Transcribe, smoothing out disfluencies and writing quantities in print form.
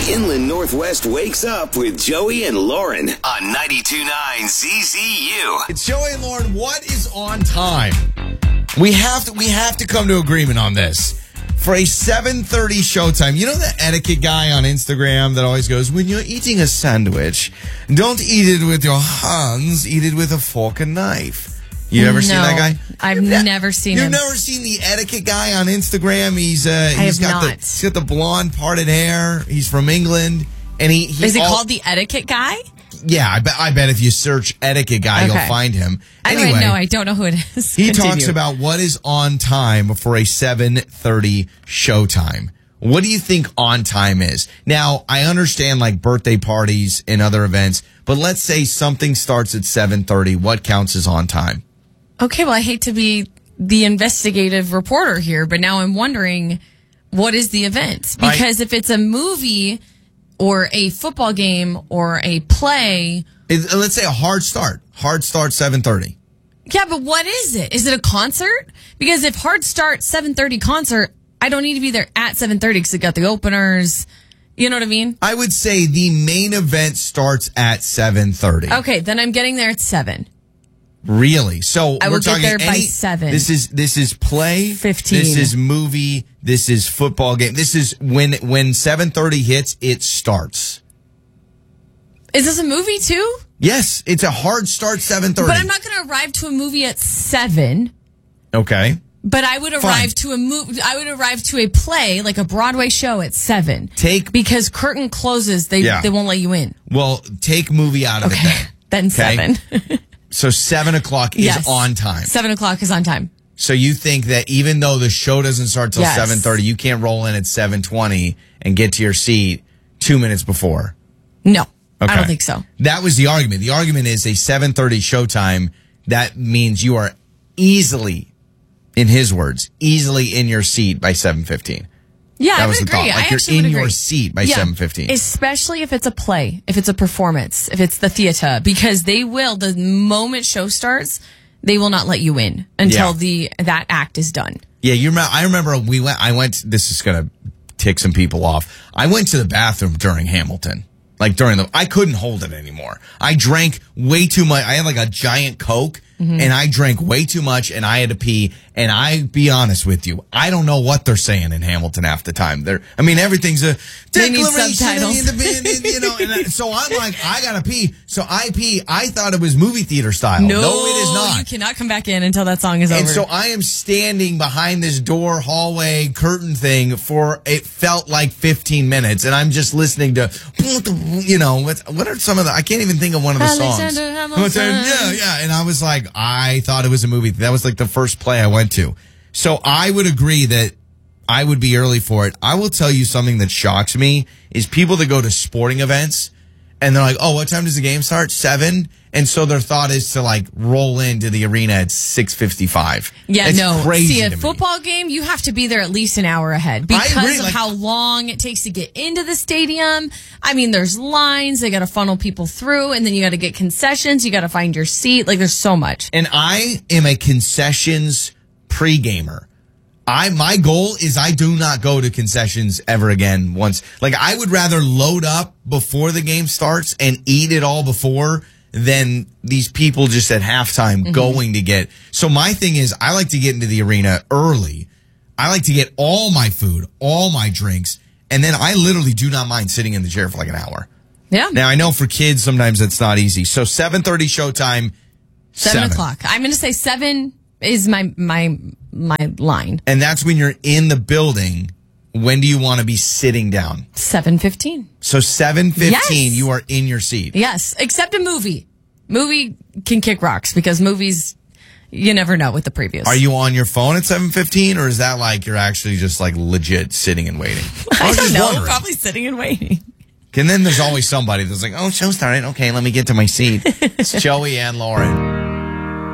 The Inland Northwest wakes up with Joey and Lauren on 92.9 CCU. It's Joey and Lauren. What is on time? We have to come to agreement on this. For a 7:30 showtime, you know the etiquette guy on Instagram that always goes, when you're eating a sandwich, don't eat it with your hands, eat it with a fork and knife. You ever seen that guy? I've never seen him. You've never seen the etiquette guy on Instagram? He's got the blonde parted hair. He's from England, and is he called the etiquette guy? Yeah, I bet if you search etiquette guy, you'll find him. Anyway, no, I don't know who it is. He talks about what is on time for a 7:30 showtime. What do you think on time is? Now, I understand like birthday parties and other events, but let's say something starts at 7:30. What counts as on time? Okay, well, I hate to be the investigative reporter here, but now I'm wondering, what is the event? Because if it's a movie or a football game or a play... Let's say a hard start. Hard start, 7:30. Yeah, but what is it? Is it a concert? Because if hard start, 7:30 concert, I don't need to be there at 7:30 because it got the openers. You know what I mean? I would say the main event starts at 7:30. Okay, then I'm getting there at 7. Really? So I will get there by 7. This is play. 15. This is movie. This is football game. This is when 7:30 hits, it starts. Is this a movie too? Yes, it's a hard start. 7:30. But I'm not going to arrive to a movie at 7. Okay. But I would arrive to a movie. I would arrive to a play, like a Broadway show, at 7. Because curtain closes, they won't let you in. Well, take movie out of it then. Then 7. So 7 o'clock is on time. 7 o'clock is on time. So you think that even though the show doesn't start till 7:30, you can't roll in at 7:20 and get to your seat 2 minutes before? No, I don't think so. That was the argument. The argument is a 7:30 showtime. That means you are easily, in his words, easily in your seat by 7:15. Yeah, that I would agree. Like you're in your seat by 7:15. Especially if it's a play, if it's a performance, if it's the theater, because they will, the moment show starts, they will not let you in until that act is done. Yeah, I remember I went, this is going to tick some people off. I went to the bathroom during Hamilton. I couldn't hold it anymore. I drank way too much. I had like a giant Coke. Mm-hmm. And I drank way too much, and I had to pee. And I be honest with you, I don't know what they're saying in Hamilton half the time. Everything's a declaration of independence, And so I'm like, I gotta pee. So I pee. I thought it was movie theater style. No, it is not. You cannot come back in until that song is over. And so I am standing behind this door, hallway, curtain thing for it felt like 15 minutes, and I'm just listening to, what are some of the? I can't even think of one of the songs. Yeah, and I was like, I thought it was a movie. That was like the first play I went to. So I would agree that I would be early for it. I will tell you something that shocks me is people that go to sporting events and they're like, oh, what time does the game start? 7? And so their thought is to like roll into the arena at 6:55. Yeah, it's crazy. See, a football game, you have to be there at least an hour ahead because of how long it takes to get into the stadium. I mean, there's lines. They got to funnel people through, and then you got to get concessions. You got to find your seat. Like, there's so much. And I am a concessions pre-gamer. My goal is I do not go to concessions ever again once. Like, I would rather load up before the game starts and eat it all before than these people just at halftime going to get. So my thing is I like to get into the arena early. I like to get all my food, all my drinks, and then I literally do not mind sitting in the chair for like an hour. Yeah. Now, I know for kids sometimes that's not easy. So 7:30 showtime. 7 o'clock. I'm going to say 7 is my line. And that's when you're in the building. When do you want to be sitting down? 7:15. So 7:15, you are in your seat. Yes, except a movie. Movie can kick rocks because movies, you never know with the previews. Are you on your phone at 7:15, or is that like you're actually just like legit sitting and waiting? I don't know. Probably sitting and waiting. And then there's always somebody that's like, oh, show started. Okay, let me get to my seat. It's Joey and Lauren.